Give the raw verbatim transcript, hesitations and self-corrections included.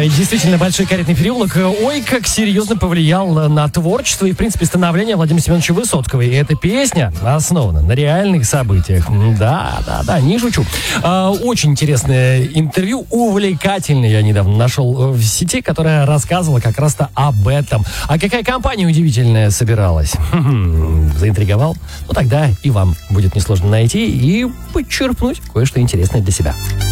ведь действительно большой каретный переулок, ой, как серьезно повлиял на творчество и, в принципе, становление Владимира Семеновича Высоцкого. И эта песня основана на реальных событиях. Да, да, да, не шучу. А, очень интересное интервью, увлекательное я недавно нашел в сети, которая рассказывала как раз-то об этом. А какая компания удивительная собиралась? Заинтриговал? Ну, тогда и вам будет несложно найти и подчерпнуть кое-что интересное для себя.